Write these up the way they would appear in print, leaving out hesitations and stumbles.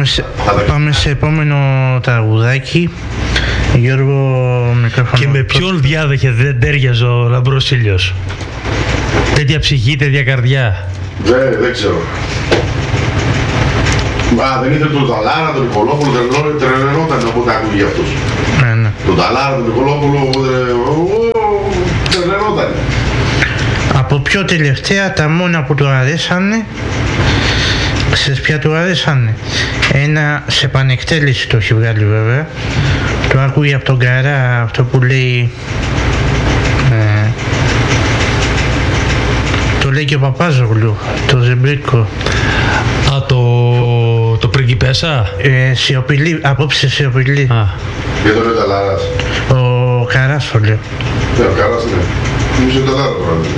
Πάμε σε επόμενο τραγουδάκι. Γιώργο, μικρόφωνο. Και με ποιον διάδεχε δεν τέριαζε ο Λαμπρός Ήλιος? Τέτοια ψυχή, τέτοια καρδιά. Δεν ξέρω. Δεν ήθελε τον Ταλάρα, τον Νικολόπουλο, τρελαινόταν όποτε ακούγε αυτός. Ναι. Τον Ταλάρα, τον Νικολόπουλο, τρελαινόταν. Από πιο τελευταία, τα μόνα που του αρέσανε, ξέρεις ποια του αρέσανε? Ένα σε πανεκτέλεση το έχει βγάλει βέβαια. Το ακούγε από τον Καρά, αυτό που λέει... το λέει και ο Παπάζογλου, το Ζεμπρίκο. Το πριγκιπέσα. Σιωπηλή, απόψε σιωπηλή. Και τον Ταλάρας. Ο Καράς το λέω. Ναι, ο Καράς ναι. Νομίζω ο Ταλάρας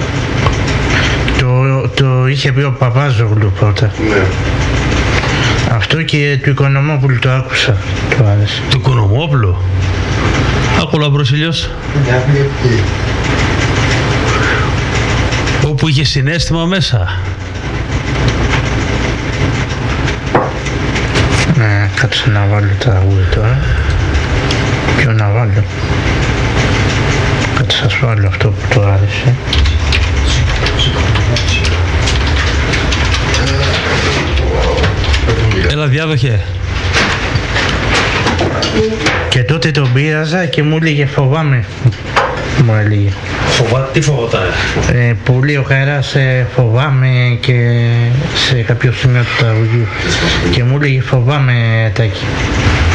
τώρα. Το είχε πει ο Παπάζογλου πρώτα. Ναι. Αυτό και του Οικονομόπουλου το άκουσα. Το άρεσε. Του Οικονομόπουλου. Άκου Λαμπρός Ήλιος. Όπου είχε συναίσθημα μέσα. Ναι, κάτσε να βάλω τα τραγούδια τώρα. Ποιο να βάλω? Κάτσε σας βάλω αυτό που το άρεσε. Έλα διάδοχε. Και τότε τον πείραζα και μου έλεγε φοβάμαι. Μου έλεγε. Τι φοβότανε? Πολύ ο Καράς φοβάμαι και σε κάποιο σημείο του τραγουδιού. Και μου έλεγε φοβάμαι Τάκη.